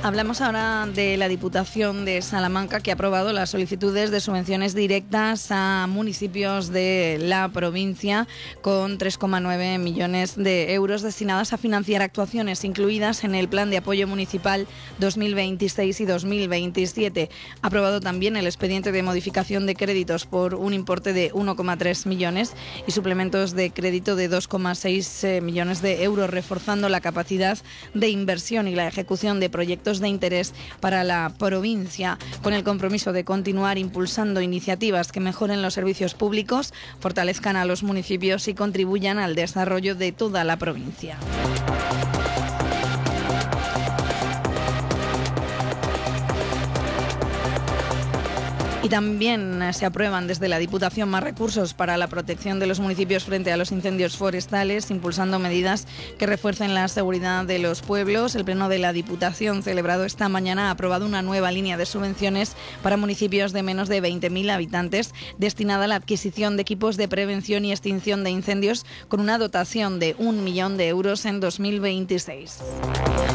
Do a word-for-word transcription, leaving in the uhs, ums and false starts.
Hablamos ahora de la Diputación de Salamanca, que ha aprobado las solicitudes de subvenciones directas a municipios de la provincia con tres coma nueve millones de euros destinadas a financiar actuaciones incluidas en el Plan de Apoyo Municipal dos mil veintiséis y dos mil veintisiete. Ha aprobado también el expediente de modificación de créditos por un importe de uno coma tres millones y suplementos de crédito de dos coma seis millones de euros, reforzando la capacidad de inversión y la ejecución de proyectos de interés para la provincia, con el compromiso de continuar impulsando iniciativas que mejoren los servicios públicos, fortalezcan a los municipios y contribuyan al desarrollo de toda la provincia. Y también se aprueban desde la Diputación más recursos para la protección de los municipios frente a los incendios forestales, impulsando medidas que refuercen la seguridad de los pueblos. El Pleno de la Diputación, celebrado esta mañana, ha aprobado una nueva línea de subvenciones para municipios de menos de veinte mil habitantes, destinada a la adquisición de equipos de prevención y extinción de incendios, con una dotación de un millón de euros en dos mil veintiséis.